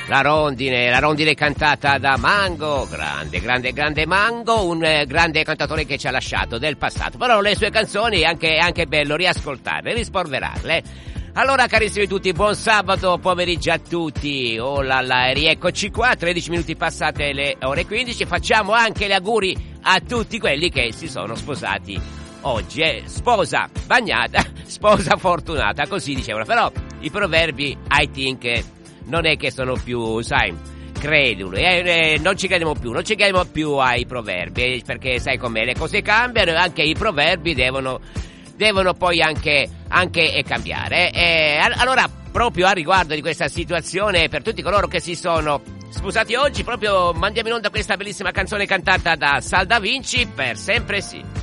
La rondine cantata da Mango, grande Mango, un grande cantatore che ci ha lasciato del passato, però le sue canzoni è anche bello riascoltarle, rispolverarle. Allora carissimi tutti, buon sabato pomeriggio a tutti, oh là là, e rieccoci qua, 13 minuti passate le ore 15, facciamo anche gli auguri a tutti quelli che si sono sposati oggi, sposa bagnata, sposa fortunata, così dicevano, però i proverbi I think non è che sono più, sai, creduli, non ci crediamo più ai proverbi, perché sai com'è, le cose cambiano e anche i proverbi devono poi anche cambiare. Allora, proprio a riguardo di questa situazione, per tutti coloro che si sono sposati oggi, proprio mandiamo in onda questa bellissima canzone cantata da Sal Da Vinci, Per sempre sì.